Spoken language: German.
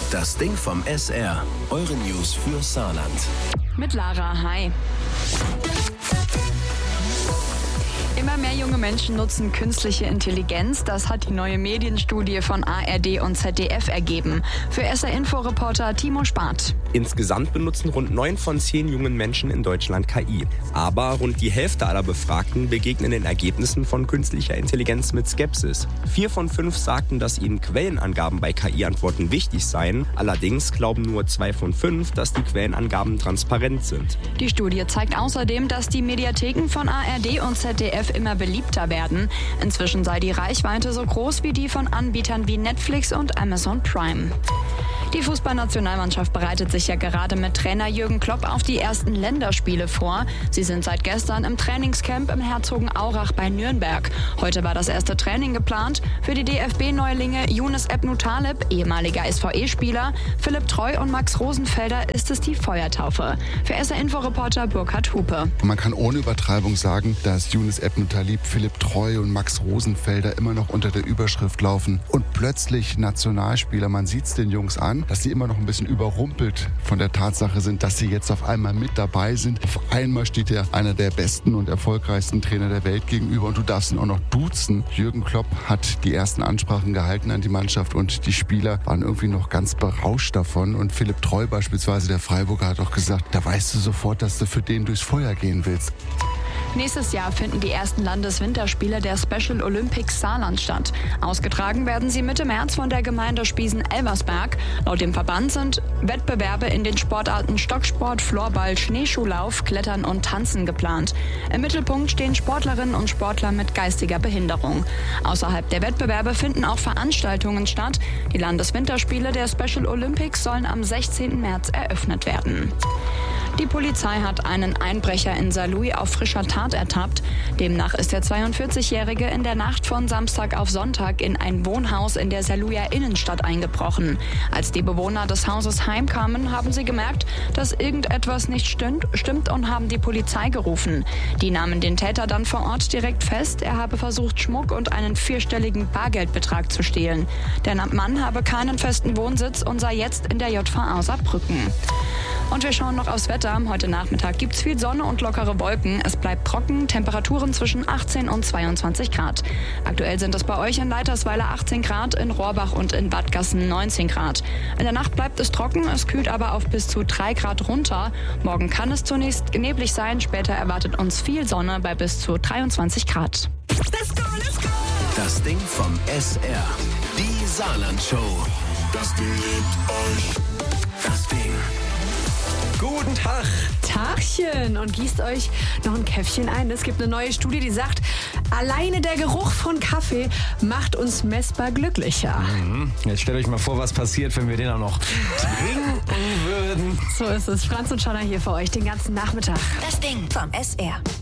Das Ding vom SR. Eure News für Saarland. Mit Lara, hi. Immer mehr junge Menschen nutzen künstliche Intelligenz. Das hat die neue Medienstudie von ARD und ZDF ergeben. Für SR-Info-Reporter Timo Spart. Insgesamt benutzen rund 9 von 10 jungen Menschen in Deutschland KI. Aber rund die Hälfte aller Befragten begegnen den Ergebnissen von künstlicher Intelligenz mit Skepsis. 4 von 5 sagten, dass ihnen Quellenangaben bei KI-Antworten wichtig seien. Allerdings glauben nur 2 von 5, dass die Quellenangaben transparent sind. Die Studie zeigt außerdem, dass die Mediatheken von ARD und ZDF immer beliebter werden. Inzwischen sei die Reichweite so groß wie die von Anbietern wie Netflix und Amazon Prime. Die Fußballnationalmannschaft bereitet sich ja gerade mit Trainer Jürgen Klopp auf die ersten Länderspiele vor. Sie sind seit gestern im Trainingscamp im Herzogenaurach bei Nürnberg. Heute war das erste Training geplant. Für die DFB-Neulinge Younes Ebnou-Taleb, ehemaliger SVE-Spieler, Philipp Treu und Max Rosenfelder ist es die Feuertaufe. Für SR-Info-Reporter Burkhard Hupe. Man kann ohne Übertreibung sagen, dass Younes Ebnou-Taleb, Philipp Treu und Max Rosenfelder immer noch unter der Überschrift laufen und plötzlich Nationalspieler. Man sieht es den Jungs an, dass sie immer noch ein bisschen überrumpelt von der Tatsache sind, dass sie jetzt auf einmal mit dabei sind. Auf einmal steht ja einer der besten und erfolgreichsten Trainer der Welt gegenüber und du darfst ihn auch noch duzen. Jürgen Klopp hat die ersten Ansprachen gehalten an die Mannschaft und die Spieler waren irgendwie noch ganz berauscht davon. Und Philipp Treu beispielsweise, der Freiburger, hat auch gesagt, da weißt du sofort, dass du für den durchs Feuer gehen willst. Nächstes Jahr finden die ersten Landeswinterspiele der Special Olympics Saarland statt. Ausgetragen werden sie Mitte März von der Gemeinde Spiesen-Elversberg. Laut dem Verband sind Wettbewerbe in den Sportarten Stocksport, Floorball, Schneeschuhlauf, Klettern und Tanzen geplant. Im Mittelpunkt stehen Sportlerinnen und Sportler mit geistiger Behinderung. Außerhalb der Wettbewerbe finden auch Veranstaltungen statt. Die Landeswinterspiele der Special Olympics sollen am 16. März eröffnet werden. Die Polizei hat einen Einbrecher in Saarlouis auf frischer Tat ertappt. Demnach ist der 42-Jährige in der Nacht von Samstag auf Sonntag in ein Wohnhaus in der Saarlouier Innenstadt eingebrochen. Als die Bewohner des Hauses heimkamen, haben sie gemerkt, dass irgendetwas nicht stimmt und haben die Polizei gerufen. Die nahmen den Täter dann vor Ort direkt fest. Er habe versucht, Schmuck und einen 4-stelligen Bargeldbetrag zu stehlen. Der Mann habe keinen festen Wohnsitz und sei jetzt in der JVA Saarbrücken. Und wir schauen noch aufs Wetter. Heute Nachmittag gibt's viel Sonne und lockere Wolken. Es bleibt trocken, Temperaturen zwischen 18 und 22 Grad. Aktuell sind es bei euch in Leitersweiler 18 Grad, in Rohrbach und in Bad Gassen 19 Grad. In der Nacht bleibt es trocken, es kühlt aber auf bis zu 3 Grad runter. Morgen kann es zunächst neblig sein, später erwartet uns viel Sonne bei bis zu 23 Grad. Let's go, let's go! Das Ding vom SR. Die Saarland-Show. Das Ding liebt euch. Das Ding. Guten Tag. Tagchen und gießt euch noch ein Käffchen ein. Es gibt eine neue Studie, die sagt, alleine der Geruch von Kaffee macht uns messbar glücklicher. Jetzt stellt euch mal vor, was passiert, wenn wir den auch noch trinken würden. So ist es. Franz und Schonner hier für euch den ganzen Nachmittag. Das Ding vom SR.